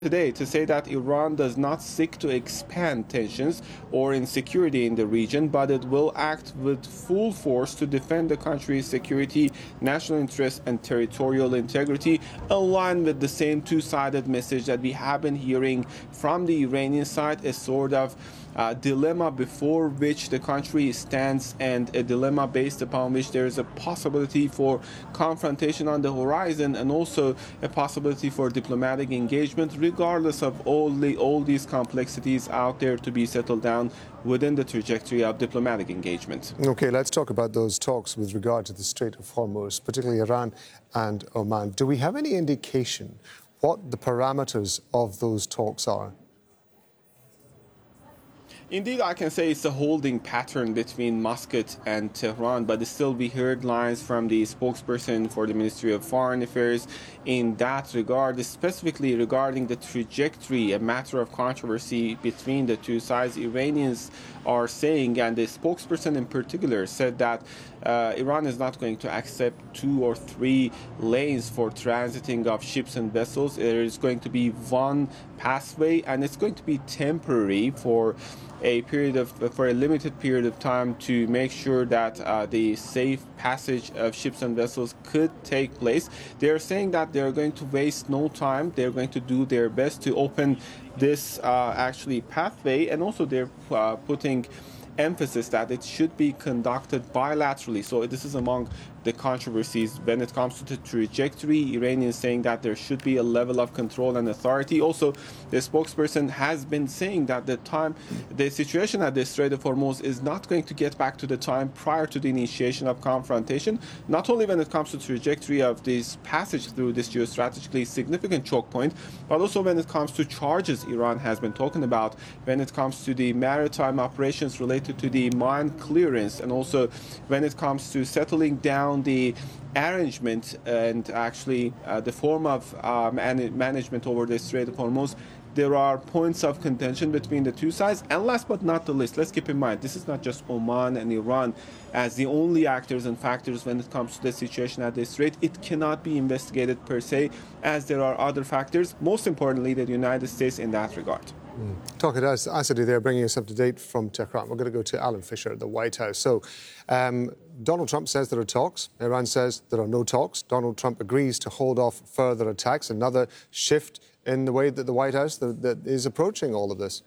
today to say that Iran does not seek to expand tensions or insecurity in the region, but it will act with full force to defend the country's security, national interest, and territorial integrity, aligned with the same two-sided message that we have been hearing from the Iranian side, a sort of dilemma before which the country stands, and a dilemma based upon which there is a possibility for confrontation on the horizon, and also a possibility for diplomatic engagement, regardless of all these complexities out there to be settled down within the trajectory of diplomatic engagement. Okay, let's talk about those talks with regard to the Strait of Hormuz, particularly Iran and Oman. Do we have any indication what the parameters of those talks are? Indeed, I can say it's a holding pattern between Muscat and Tehran, but still we heard lines from the spokesperson for the Ministry of Foreign Affairs in that regard, specifically regarding the trajectory, a matter of controversy between the two sides. Iranians are saying, and the spokesperson in particular said that Iran is not going to accept 2 or 3 lanes for transiting of ships and vessels. There is going to be one pathway, and it's going to be temporary for a limited period of time to make sure that the safe passage of ships and vessels could take place. They are saying that they're going to waste no time. They're going to do their best to open this pathway, and also they're putting emphasis that it should be conducted bilaterally. So this is among the controversies when it comes to the trajectory. Iranians saying that there should be a level of control and authority. Also, the spokesperson has been saying that the situation at the Strait of Hormuz is not going to get back to the time prior to the initiation of confrontation, not only when it comes to trajectory of this passage through this geostrategically significant choke point, but also when it comes to charges Iran has been talking about, when it comes to the maritime operations related to the mine clearance, and also when it comes to settling down the arrangement and the form of management over the Strait of Hormuz. There are points of contention between the two sides. And last but not the least, let's keep in mind, this is not just Oman and Iran as the only actors and factors when it comes to the situation at the Strait. It cannot be investigated per se, as there are other factors, most importantly the United States in that regard. Talking to us, Asadi there, bringing us up to date from Tehran. We're going to go to Alan Fisher at the White House. So, Donald Trump says there are talks. Iran says there are no talks. Donald Trump agrees to hold off further attacks. Another shift in the way that the White House that is approaching all of this.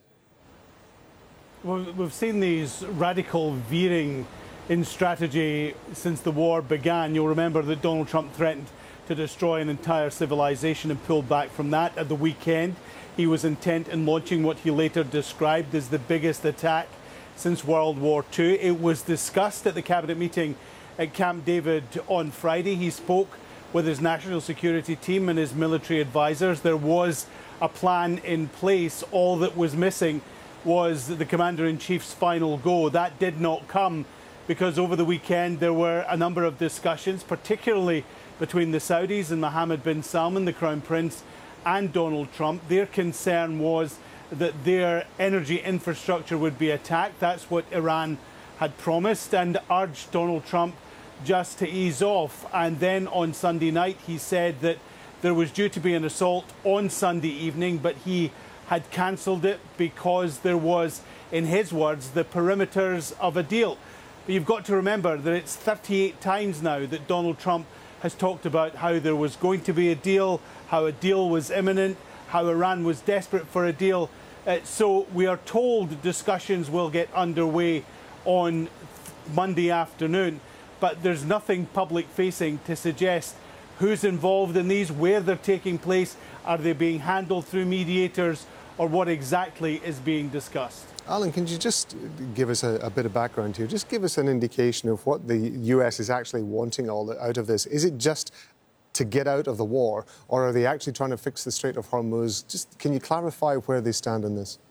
Well, we've seen these radical veering in strategy since the war began. You'll remember that Donald Trump threatened to destroy an entire civilization and pulled back from that at the weekend. He was intent in launching what he later described as the biggest attack since World War II. It was discussed at the cabinet meeting at Camp David on Friday. He spoke with his national security team and his military advisors. There was a plan in place. All that was missing was the commander-in-chief's final go. That did not come because over the weekend there were a number of discussions, particularly between the Saudis and Mohammed bin Salman, the Crown Prince, and Donald Trump. Their concern was that their energy infrastructure would be attacked. That's what Iran had promised, and urged Donald Trump just to ease off. And then on Sunday night, he said that there was due to be an assault on Sunday evening, but he had cancelled it because there was, in his words, the perimeters of a deal. But you've got to remember that it's 38 times now that Donald Trump has talked about how there was going to be a deal, how a deal was imminent, how Iran was desperate for a deal. So we are told discussions will get underway on Monday afternoon, but there's nothing public-facing to suggest who's involved in these, where they're taking place, are they being handled through mediators, or what exactly is being discussed. Alan, can you just give us a bit of background here? Just give us an indication of what the US is actually wanting out of this. Is it just to get out of the war, or are they actually trying to fix the Strait of Hormuz? Just can you clarify where they stand on this?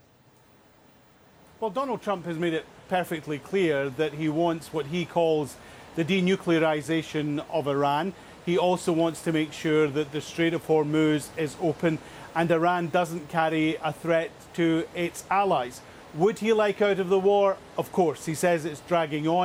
Well, Donald Trump has made it perfectly clear that he wants what he calls the denuclearization of Iran. He also wants to make sure that the Strait of Hormuz is open and Iran doesn't carry a threat to its allies. Would he like out of the war? Of course. He says it's dragging on.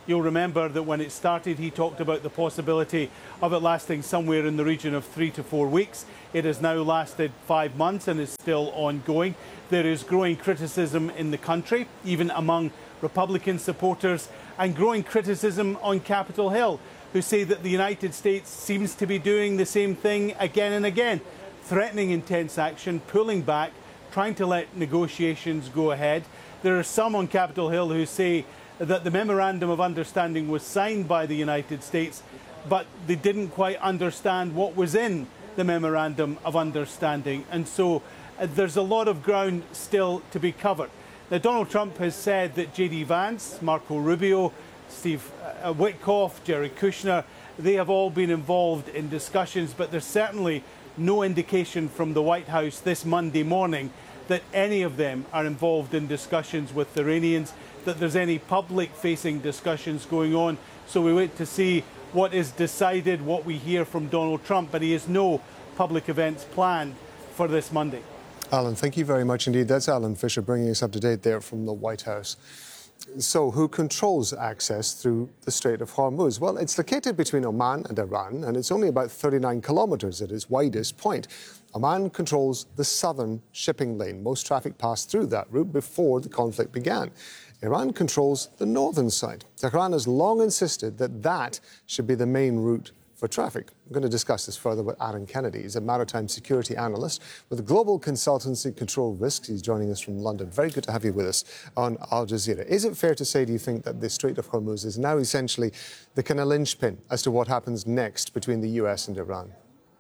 You'll remember that when it started, he talked about the possibility of it lasting somewhere in the region of 3 to 4 weeks. It has now lasted 5 months and is still ongoing. There is growing criticism in the country, even among Republican supporters, and growing criticism on Capitol Hill, who say that the United States seems to be doing the same thing again and again, threatening intense action, pulling back, trying to let negotiations go ahead. There are some on Capitol Hill who say that the Memorandum of Understanding was signed by the United States, but they didn't quite understand what was in the Memorandum of Understanding. And so there's a lot of ground still to be covered. Now, Donald Trump has said that J.D. Vance, Marco Rubio, Steve Witkoff, Jared Kushner, they have all been involved in discussions, but there's certainly no indication from the White House this Monday morning that any of them are involved in discussions with the Iranians, that there's any public-facing discussions going on. So we wait to see what is decided, what we hear from Donald Trump, but he has no public events planned for this Monday. Alan, thank you very much indeed. That's Alan Fisher bringing us up to date there from the White House. So who controls access through the Strait of Hormuz? Well, it's located between Oman and Iran, and it's only about 39 kilometres at its widest point. Oman controls the southern shipping lane. Most traffic passed through that route before the conflict began. Iran controls the northern side. Tehran has long insisted that that should be the main route for traffic. We're going to discuss this further with Aaron Kennedy. He's a maritime security analyst with global consultancy Control Risks. He's joining us from London. Very good to have you with us on Al Jazeera. Is it fair to say, do you think, that the Strait of Hormuz is now essentially the kind of linchpin as to what happens next between the US and Iran?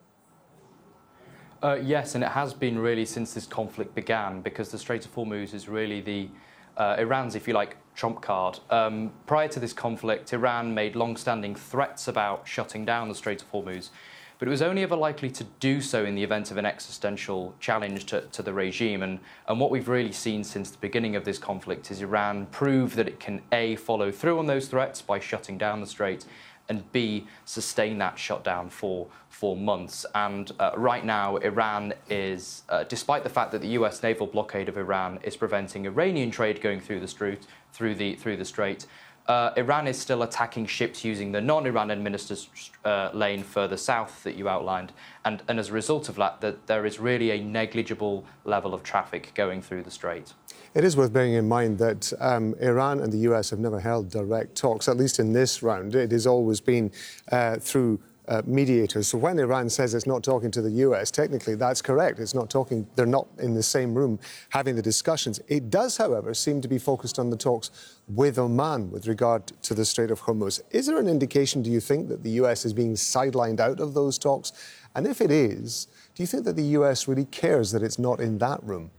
Yes, and it has been really since this conflict began, because the Strait of Hormuz is really the Iran's, if you like, trump card. Prior to this conflict, Iran made long-standing threats about shutting down the Strait of Hormuz, but it was only ever likely to do so in the event of an existential challenge to the regime. And what we've really seen since the beginning of this conflict is Iran prove that it can, A, follow through on those threats by shutting down the strait, and B, sustain that shutdown for months. And right now, Iran is, despite the fact that the US naval blockade of Iran is preventing Iranian trade going through the strait, Iran is still attacking ships using the non-Iran administered lane further south that you outlined. And as a result of that, there is really a negligible level of traffic going through the strait. It is worth bearing in mind that Iran and the US have never held direct talks, at least in this round. It has always been through mediators. So when Iran says it's not talking to the US, technically that's correct. It's not talking, they're not in the same room having the discussions. It does, however, seem to be focused on the talks with Oman with regard to the Strait of Hormuz. Is there an indication, do you think, that the US is being sidelined out of those talks? And if it is, do you think that the US really cares that it's not in that room?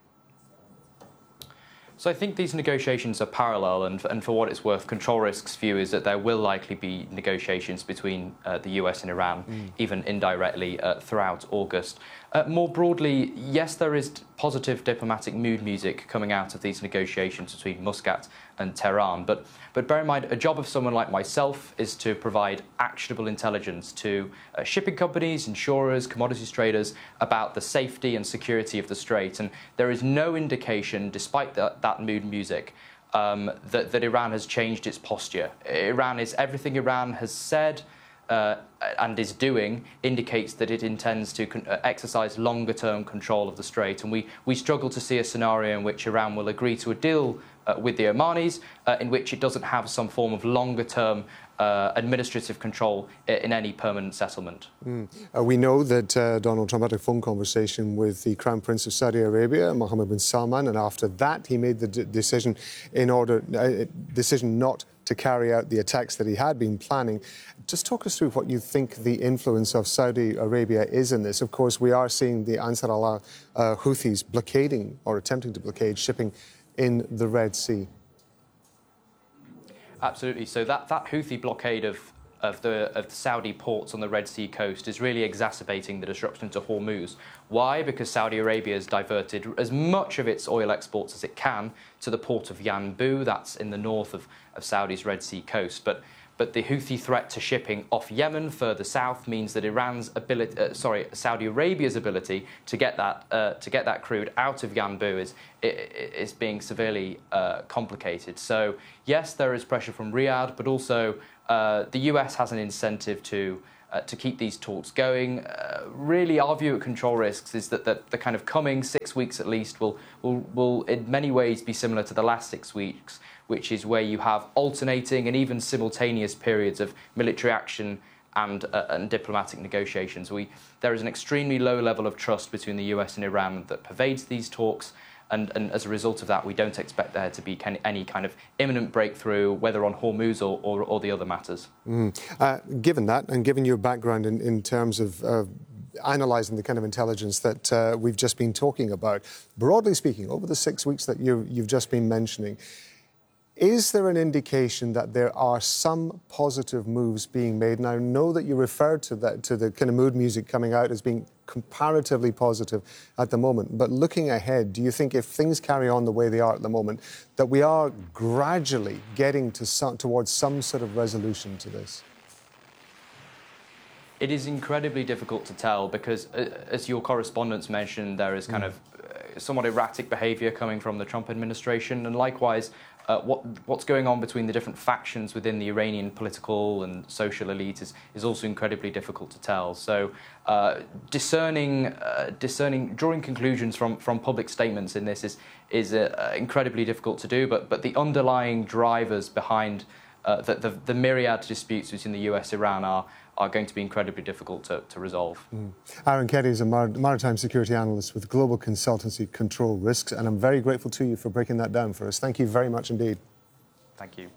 So I think these negotiations are parallel, and for what it's worth, Control Risks' view is that there will likely be negotiations between the US and Iran, even indirectly, throughout August. More broadly, yes, there is positive diplomatic mood music coming out of these negotiations between Muscat and Tehran. But bear in mind, a job of someone like myself is to provide actionable intelligence to shipping companies, insurers, commodities traders about the safety and security of the strait. And there is no indication, despite that mood music, that Iran has changed its posture. Everything Iran has said and is doing indicates that it intends to exercise longer-term control of the strait. And we struggle to see a scenario in which Iran will agree to a deal with the Omanis in which it doesn't have some form of longer-term administrative control in any permanent settlement. We know that Donald Trump had a phone conversation with the Crown Prince of Saudi Arabia, Mohammed bin Salman, and after that he made the decision not to carry out the attacks that he had been planning. Just talk us through what you think the influence of Saudi Arabia is in this. Of course, we are seeing the Ansar Allah Houthis blockading or attempting to blockade shipping in the Red Sea. Absolutely. So that Houthi blockade of the Saudi ports on the Red Sea coast is really exacerbating the disruption to Hormuz. Why? Because Saudi Arabia has diverted as much of its oil exports as it can to the port of Yanbu, that's in the north of Saudi's Red Sea coast. But But the Houthi threat to shipping off Yemen further south means that Saudi Arabia's ability to get that crude out of Yanbu is being severely complicated. So yes, there is pressure from Riyadh, but also the US has an incentive to keep these talks going. Really, our view at Control Risks is that the kind of coming 6 weeks at least will in many ways be similar to the last 6 weeks, which is where you have alternating and even simultaneous periods of military action and diplomatic negotiations. There is an extremely low level of trust between the US and Iran that pervades these talks. And as a result of that, we don't expect there to be any kind of imminent breakthrough, whether on Hormuz or the other matters. Given that, and given your background in terms of analysing the kind of intelligence that we've just been talking about, broadly speaking, over the 6 weeks that you've just been mentioning, is there an indication that there are some positive moves being made? And I know that you referred to the kind of mood music coming out as being comparatively positive at the moment. But looking ahead, do you think if things carry on the way they are at the moment, that we are gradually getting towards some sort of resolution to this? It is incredibly difficult to tell because, as your correspondents mentioned, there is kind of somewhat erratic behaviour coming from the Trump administration, and likewise, what's going on between the different factions within the Iranian political and social elite is also incredibly difficult to tell. So discerning, drawing conclusions from public statements in this is incredibly difficult to do, but the underlying drivers behind the myriad disputes between the US-Iran are going to be incredibly difficult to resolve. Aaron Keddy is a maritime security analyst with global consultancy Control Risks, and I'm very grateful to you for breaking that down for us. Thank you very much indeed. Thank you.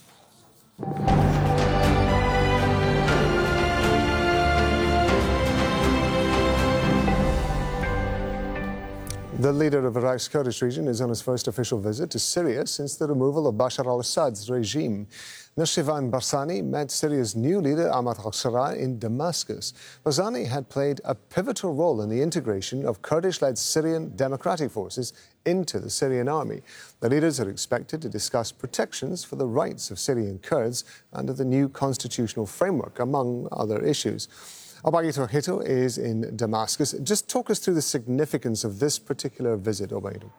The leader of Iraq's Kurdish region is on his first official visit to Syria since the removal of Bashar al-Assad's regime. Nashrivan Barzani met Syria's new leader, Ahmad al-Sharaa, in Damascus. Barzani had played a pivotal role in the integration of Kurdish-led Syrian democratic forces into the Syrian army. The leaders are expected to discuss protections for the rights of Syrian Kurds under the new constitutional framework, among other issues. Obayido Hito is in Damascus. Just talk us through the significance of this particular visit, Obayido.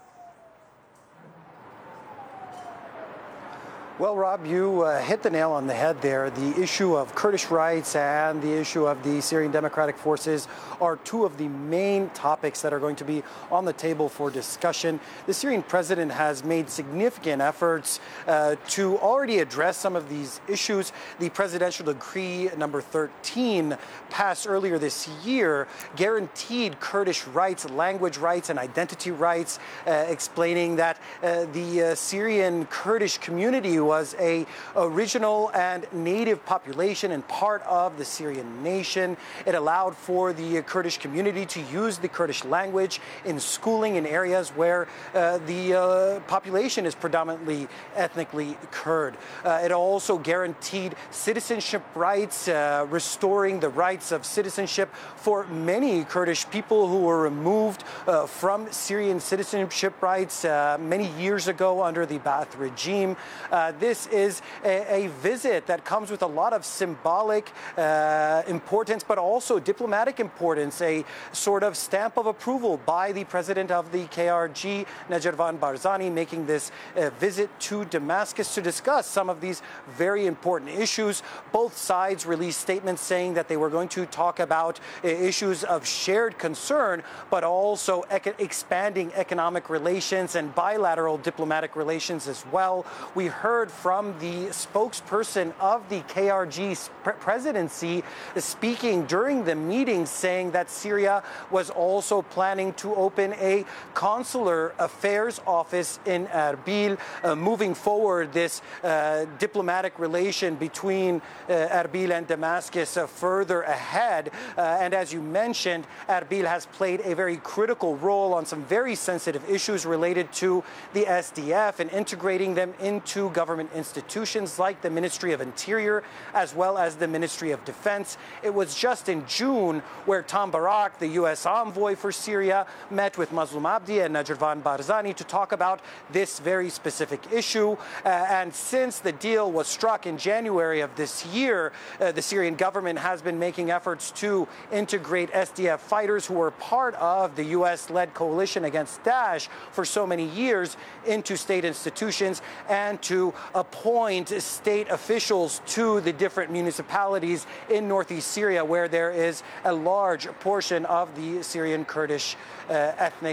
Well, Rob, you hit the nail on the head there. The issue of Kurdish rights and the issue of the Syrian Democratic Forces are two of the main topics that are going to be on the table for discussion. The Syrian president has made significant efforts to already address some of these issues. The presidential decree number 13 passed earlier this year guaranteed Kurdish rights, language rights, and identity rights, explaining that the Syrian Kurdish community was a original and native population and part of the Syrian nation. It allowed for the Kurdish community to use the Kurdish language in schooling in areas where the population is predominantly ethnically Kurd. It also guaranteed citizenship rights, restoring the rights of citizenship for many Kurdish people who were removed from Syrian citizenship rights many years ago under the Ba'ath regime. This is a visit that comes with a lot of symbolic importance, but also diplomatic importance, a sort of stamp of approval by the president of the KRG, Nashrivan Barzani, making this visit to Damascus to discuss some of these very important issues. Both sides released statements saying that they were going to talk about issues of shared concern, but also expanding economic relations and bilateral diplomatic relations as well. We heard from the spokesperson of the KRG presidency speaking during the meeting, saying that Syria was also planning to open a consular affairs office in Erbil, moving forward this diplomatic relation between Erbil and Damascus further ahead. And as you mentioned, Erbil has played a very critical role on some very sensitive issues related to the SDF and integrating them into government government institutions like the Ministry of Interior as well as the Ministry of Defense. It was just in June where Tom Barak, the U.S. envoy for Syria, met with Mazloum Abdi and Najirvan Barzani to talk about this very specific issue. And since the deal was struck in January of this year, the Syrian government has been making efforts to integrate SDF fighters who were part of the U.S.-led coalition against Daesh for so many years into state institutions and to appoint state officials to the different municipalities in northeast Syria where there is a large portion of the Syrian Kurdish ethnic